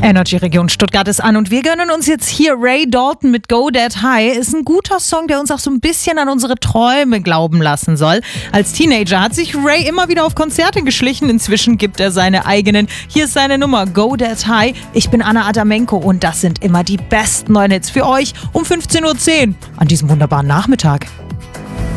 Energy Region Stuttgart ist an und wir gönnen uns jetzt hier Ray Dalton mit Go That High. Ist ein guter Song, der uns auch so ein bisschen an unsere Träume glauben lassen soll. Als Teenager hat sich Ray immer wieder auf Konzerte geschlichen. Inzwischen gibt er seine eigenen. Hier ist seine Nummer Go That High. Ich bin Anna Adamenko und das sind immer die besten neuen Hits für euch um 15:10 Uhr an diesem wunderbaren Nachmittag.